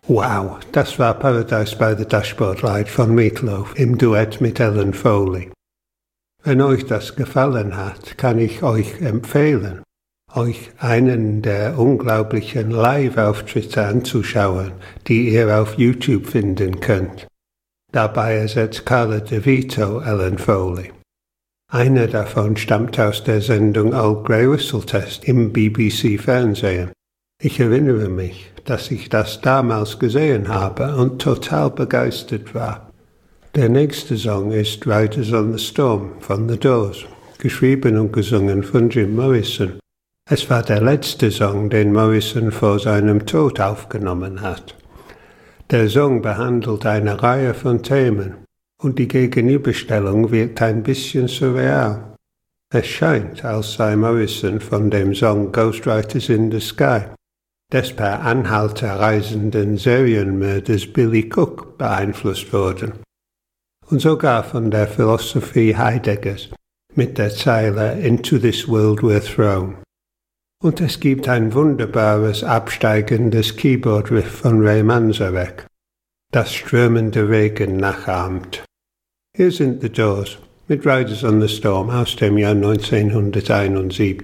Wow, das war Paradise by the Dashboard Light von Meatloaf im Duett mit Ellen Foley. Wenn euch das gefallen hat, kann ich euch empfehlen, euch einen der unglaublichen Live-Auftritte anzuschauen, die ihr auf YouTube finden könnt. Dabei ersetzt Carla DeVito Ellen Foley. Einer davon stammt aus der Sendung Old Grey Whistle Test im BBC-Fernsehen. Ich erinnere mich, dass ich das damals gesehen habe und total begeistert war. Der nächste Song ist Riders on the Storm von The Doors, geschrieben und gesungen von Jim Morrison. Es war der letzte Song, den Morrison vor seinem Tod aufgenommen hat. Der Song behandelt eine Reihe von Themen und die Gegenüberstellung wirkt ein bisschen surreal. Es scheint, als sei Morrison von dem Song Ghostwriters in the Sky des per Anhalter reisenden Serienmörders Billy Cook beeinflusst worden. Und sogar von der Philosophie Heideggers mit der Zeile Into this world we're thrown. Und es gibt ein wunderbares, absteigendes Keyboard-Riff von Ray Manzarek, das strömende Regen nachahmt. Hier sind The Doors mit Riders on the Storm aus dem Jahr 1971.